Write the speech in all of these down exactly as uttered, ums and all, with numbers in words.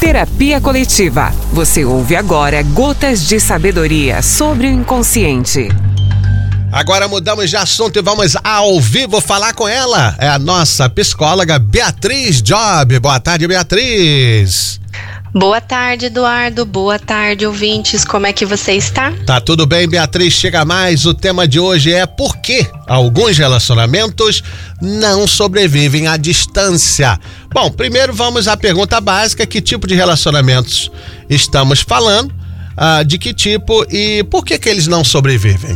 Terapia Coletiva. Você ouve agora Gotas de Sabedoria sobre o Inconsciente. Agora mudamos de assunto e vamos ao vivo falar com ela. É a nossa psicóloga Beatriz Job. Boa tarde, Beatriz. Boa tarde, Eduardo. Boa tarde, ouvintes. Como é que você está? Tá tudo bem, Beatriz. Chega mais. O tema de hoje é por que alguns relacionamentos não sobrevivem à distância. Bom, primeiro vamos à pergunta básica. Que tipo de relacionamentos estamos falando? Ah, de que tipo e por que que eles não sobrevivem?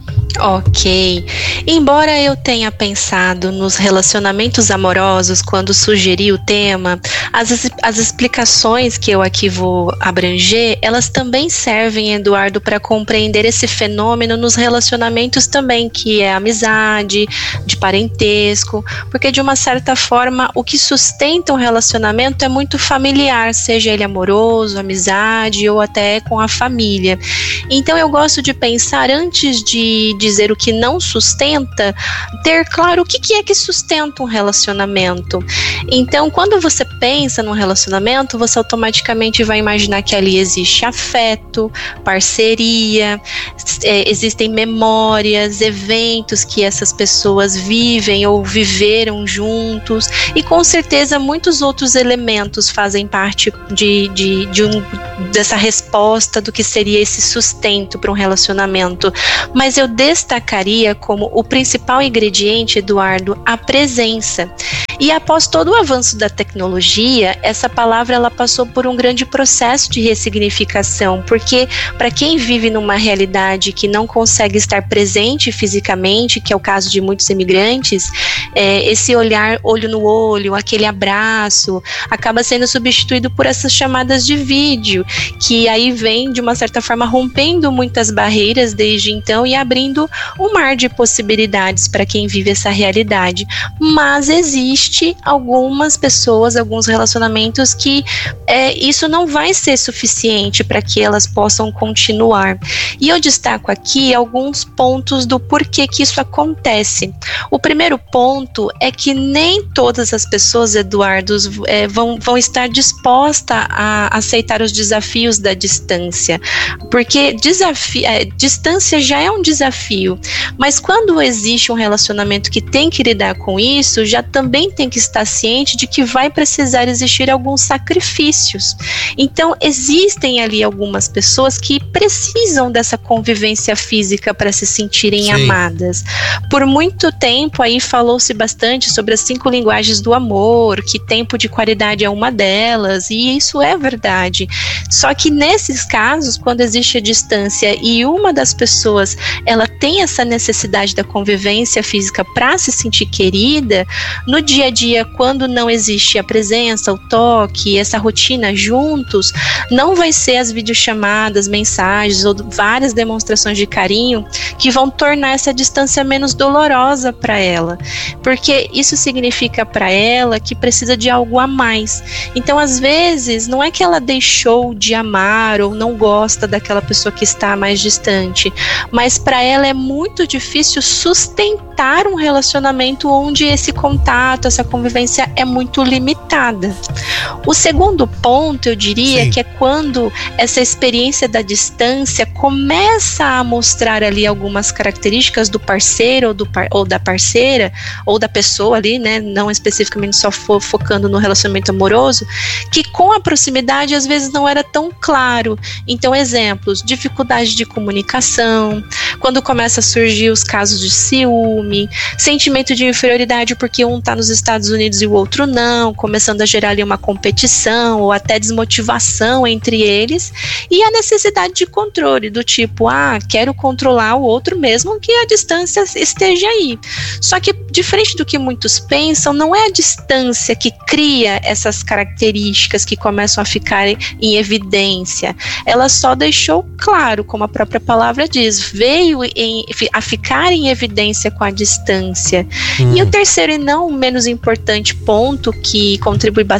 Ok. Embora eu tenha pensado nos relacionamentos amorosos quando sugeri o tema, as, as explicações que eu aqui vou abranger, elas também servem, Eduardo, para compreender esse fenômeno nos relacionamentos também, que é amizade, de parentesco, porque de uma certa forma o que sustenta um relacionamento é muito familiar, seja ele amoroso, amizade ou até com a família. Então eu gosto de pensar, antes de dizer o que não sustenta, ter claro o que, que é que sustenta um relacionamento. Então, quando você pensa num relacionamento, você automaticamente vai imaginar que ali existe afeto, parceria, é, existem memórias, eventos que essas pessoas vivem ou viveram juntos, e com certeza muitos outros elementos fazem parte de, de, de um, dessa resposta do que seria esse sustento para um relacionamento. Mas eu destacaria como o principal ingrediente, Eduardo, a presença. E após todo o avanço da tecnologia, essa palavra ela passou por um grande processo de ressignificação, porque para quem vive numa realidade que não consegue estar presente fisicamente, que é o caso de muitos imigrantes, é, esse olhar olho no olho, aquele abraço, acaba sendo substituído por essas chamadas de vídeo, que aí vem de uma certa forma rompendo muitas barreiras desde então e abrindo um mar de possibilidades para quem vive essa realidade. Mas existe algumas pessoas, alguns relacionamentos que é, isso não vai ser suficiente para que elas possam continuar. E eu destaco aqui alguns pontos do porquê que isso acontece. O primeiro ponto é que nem todas as pessoas, Eduardo, é, vão, vão estar dispostas a aceitar os desafios da distância, porque desafi- é, distância já é um desafio, mas quando existe um relacionamento que tem que lidar com isso, já também tem que estar ciente de que vai precisar existir alguns sacrifícios. Então existem ali algumas pessoas que precisam dessa convivência física para se sentirem Sim. amadas. Por muito tempo aí falou-se bastante sobre as cinco linguagens do amor, que tempo de qualidade é uma delas, e isso é verdade. Só que nesses casos, quando existe a distância e uma das pessoas ela tem essa necessidade da convivência física para se sentir querida, no dia a dia, quando não existe a presença, o toque, essa rotina juntos, não vai ser as videochamadas, mensagens ou várias demonstrações de carinho que vão tornar essa distância menos dolorosa para ela, porque isso significa para ela que precisa de algo a mais. Então, às vezes, não é que ela deixou de amar ou não gosta daquela pessoa que está mais distante, mas para ela é muito difícil sustentar um relacionamento onde esse contato, essa convivência é muito limitada. O segundo ponto, eu diria, Sim. que é quando essa experiência da distância começa a mostrar ali algumas características do parceiro ou, do par- ou da parceira, ou da pessoa ali, né, não especificamente só fo- focando no relacionamento amoroso, que com a proximidade às vezes não era tão claro. Então, exemplos, dificuldade de comunicação, quando começa a surgir os casos de ciúme, sentimento de inferioridade porque um está nos Estados Unidos e o outro não, começando a gerar ali uma competição ou até desmotivação entre eles, e a necessidade de controle, do tipo, ah, quero controlar o outro mesmo que a distância esteja aí. Só que, diferente do que muitos pensam, não é a distância que cria essas características que começam a ficar em evidência. Ela só deixou claro, como a própria palavra diz, veio em, a ficar em evidência com a distância. Hum. E o terceiro e não menos importante ponto que contribui bastante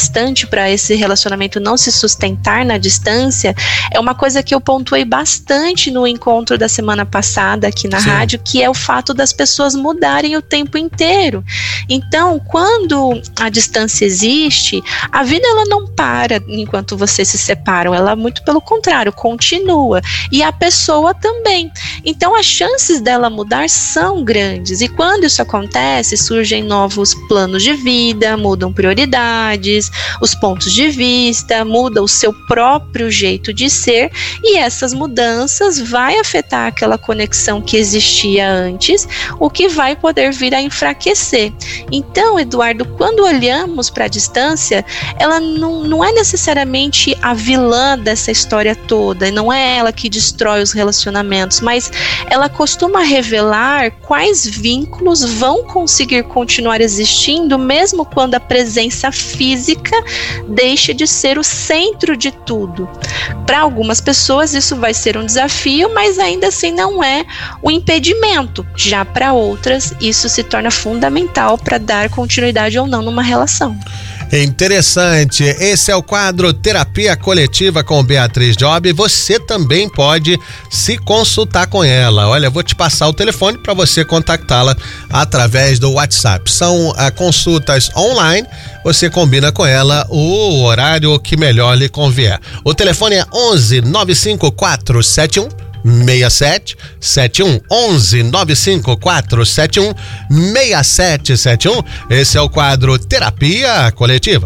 importante para esse relacionamento não se sustentar na distância é uma coisa que eu pontuei bastante no encontro da semana passada aqui na Sim. rádio, que é o fato das pessoas mudarem o tempo inteiro. Então, quando a distância existe, a vida ela não para enquanto vocês se separam, ela muito pelo contrário, continua. E a pessoa também. Então, as chances dela mudar são grandes. E quando isso acontece, surgem novos planos de vida, mudam prioridades, os pontos de vista, muda o seu próprio jeito de ser, e essas mudanças vai afetar aquela conexão que existia antes, o que vai poder vir a enfraquecer. Então, Eduardo, quando olhamos para a distância, ela não, não é necessariamente a vilã dessa história toda, não é ela que destrói os relacionamentos, mas ela costuma revelar quais vínculos vão conseguir continuar existindo mesmo quando a presença física deixa de ser o centro de tudo. Para algumas pessoas isso vai ser um desafio, mas ainda assim não é um impedimento. Já para outras, isso se torna fundamental para dar continuidade ou não numa relação. Interessante, esse é o quadro Terapia Coletiva com Beatriz Job. Você também pode se consultar com ela. Olha, eu vou te passar o telefone para você contactá-la através do WhatsApp. São uh, consultas online, você combina com ela o horário que melhor lhe convier. O telefone é onze nove cinco quatro sete um seis sete sete um, onze nove cinco quatro sete um seis sete sete um. Esse é o quadro Terapia Coletiva.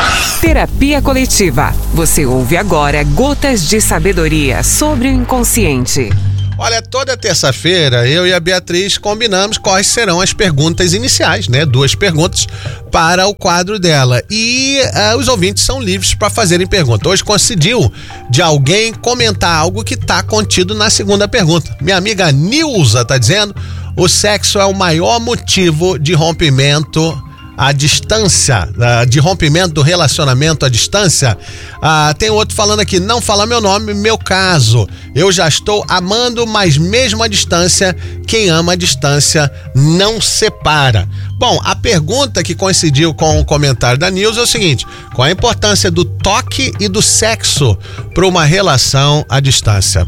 Terapia Coletiva. Você ouve agora gotas de sabedoria sobre o inconsciente. Olha, toda terça-feira eu e a Beatriz combinamos quais serão as perguntas iniciais, né? Duas perguntas para o quadro dela. E uh, os ouvintes são livres para fazerem pergunta. Hoje coincidiu de alguém comentar algo que está contido na segunda pergunta. Minha amiga Nilza está dizendo: o sexo é o maior motivo de rompimento à distância, de rompimento do relacionamento à distância. Ah, tem outro falando aqui: não fala meu nome, meu caso. Eu já estou amando, mas mesmo à distância, quem ama à distância não separa. Bom, a pergunta que coincidiu com o comentário da Nilza é o seguinte: qual a importância do toque e do sexo para uma relação à distância?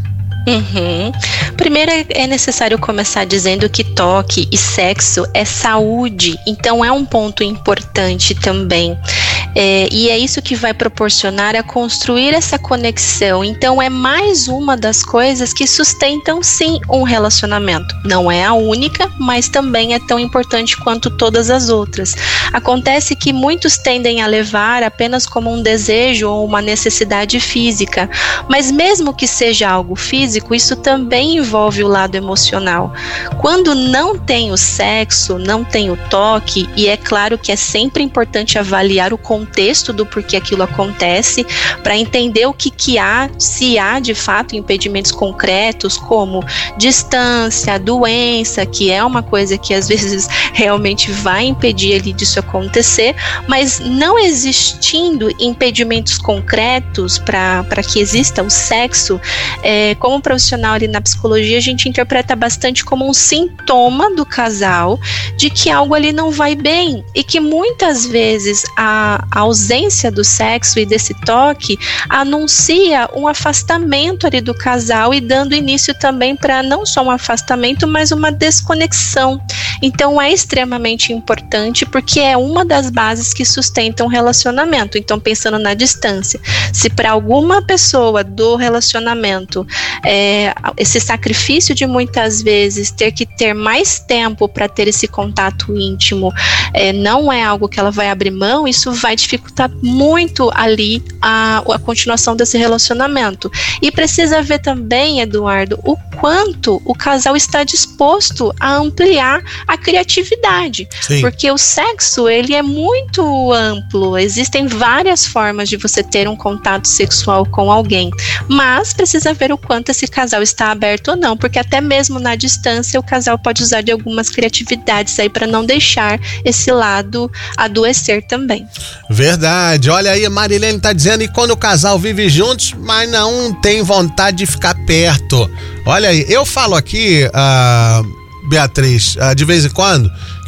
Uhum. Primeiro é necessário começar dizendo que toque e sexo é saúde, então é um ponto importante também. É, e é isso que vai proporcionar a construir essa conexão. Então é mais uma das coisas que sustentam sim um relacionamento. Não é a única, mas também é tão importante quanto todas as outras. Acontece que muitos tendem a levar apenas como um desejo ou uma necessidade física, mas mesmo que seja algo físico, isso também envolve o lado emocional. Quando não tem o sexo, não tem o toque, e é claro que é sempre importante avaliar o contexto do porquê aquilo acontece, para entender o que, que há, se há de fato impedimentos concretos, como distância, doença, que é uma coisa que às vezes realmente vai impedir ali disso acontecer, mas não existindo impedimentos concretos para que exista o sexo, é, como profissional ali na psicologia, a gente interpreta bastante como um sintoma do casal de que algo ali não vai bem, e que muitas vezes a A ausência do sexo e desse toque anuncia um afastamento ali do casal, e dando início também para não só um afastamento, mas uma desconexão. Então é extremamente importante, porque é uma das bases que sustentam o relacionamento. Então, pensando na distância, se para alguma pessoa do relacionamento é, esse sacrifício de muitas vezes ter que ter mais tempo para ter esse contato íntimo é, não é algo que ela vai abrir mão, isso vai dificultar muito ali a, a continuação desse relacionamento. E precisa ver também, Eduardo, o quanto o casal está disposto a ampliar a criatividade. Sim. Porque o sexo, ele é muito amplo, existem várias formas de você ter um contato sexual com alguém, mas precisa ver o quanto esse casal está aberto ou não, porque até mesmo na distância o casal pode usar de algumas criatividades aí para não deixar esse lado adoecer também. Verdade. Olha aí, Marilene tá dizendo: e quando o casal vive juntos, mas não tem vontade de ficar perto? Olha aí, eu falo aqui, uh, Beatriz, uh, de vez em quando, que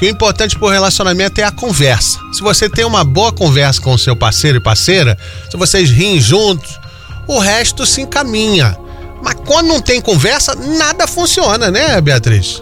que o importante pro relacionamento é a conversa. Se você tem uma boa conversa com o seu parceiro e parceira, se vocês riem juntos, o resto se encaminha. Mas quando não tem conversa, nada funciona, né, Beatriz?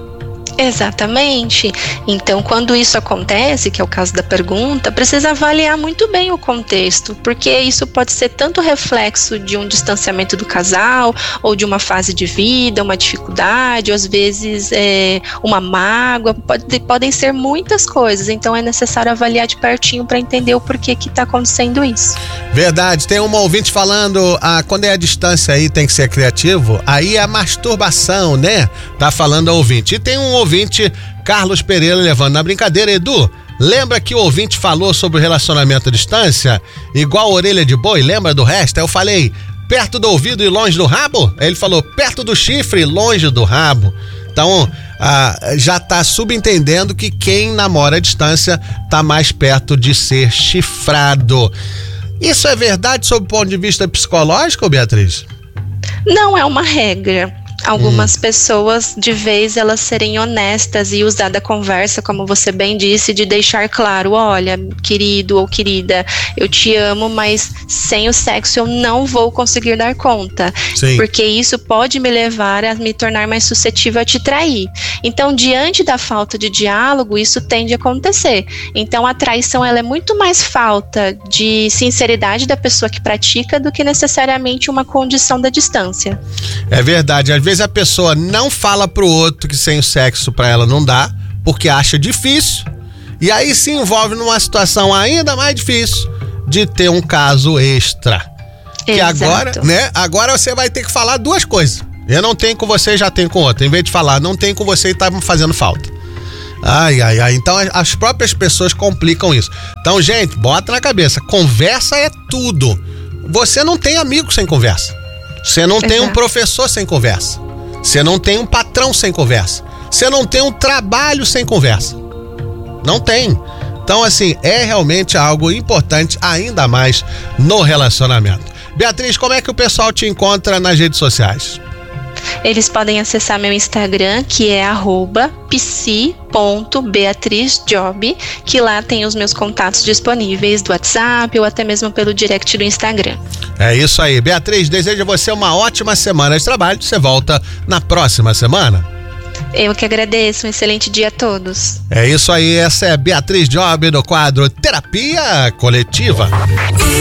Exatamente. Então, quando isso acontece, que é o caso da pergunta, precisa avaliar muito bem o contexto, porque isso pode ser tanto reflexo de um distanciamento do casal, ou de uma fase de vida, uma dificuldade, ou às vezes é, uma mágoa, pode, podem ser muitas coisas. Então, é necessário avaliar de pertinho para entender o porquê que está acontecendo isso. Verdade. Tem uma ouvinte falando, ah, quando é a distância aí tem que ser criativo, aí é a masturbação, né? Tá falando a ouvinte. E tem um ouvinte, Carlos Pereira, levando na brincadeira. Edu, lembra que o ouvinte falou sobre o relacionamento à distância? Igual a orelha de boi, lembra do resto? Eu falei, perto do ouvido e longe do rabo? Ele falou, perto do chifre e longe do rabo. Então, ah, já tá subentendendo que quem namora à distância tá mais perto de ser chifrado. Isso é verdade sob o ponto de vista psicológico, Beatriz? Não é uma regra. Algumas hum. pessoas, de vez, elas serem honestas e usar da conversa, como você bem disse, de deixar claro, olha, querido ou querida, eu te amo, mas sem o sexo eu não vou conseguir dar conta. Sim. Porque isso pode me levar a me tornar mais suscetível a te trair. Então, diante da falta de diálogo, isso tende a acontecer. Então, a traição, ela é muito mais falta de sinceridade da pessoa que pratica do que necessariamente uma condição da distância. É verdade, às vezes Às vezes a pessoa não fala pro outro que sem o sexo pra ela não dá, porque acha difícil, e aí se envolve numa situação ainda mais difícil de ter um caso extra. Exato. Que agora, né? Agora você vai ter que falar duas coisas. Eu não tenho com você, já tenho com outro. Em vez de falar, não tenho com você e tá me fazendo falta. Ai, ai, ai. Então as próprias pessoas complicam isso. Então, gente, bota na cabeça, conversa é tudo. Você não tem amigo sem conversa. Você não tem um professor sem conversa. Você não tem um patrão sem conversa. Você não tem um trabalho sem conversa. Não tem. Então, assim, é realmente algo importante, ainda mais no relacionamento. Beatriz, como é que o pessoal te encontra nas redes sociais? Eles podem acessar meu Instagram, que é arroba psi ponto beatrizjob, que lá tem os meus contatos disponíveis do WhatsApp ou até mesmo pelo direct do Instagram. É isso aí. Beatriz, desejo a você uma ótima semana de trabalho. Você volta na próxima semana. Eu que agradeço. Um excelente dia a todos. É isso aí. Essa é Beatriz Job do quadro Terapia Coletiva.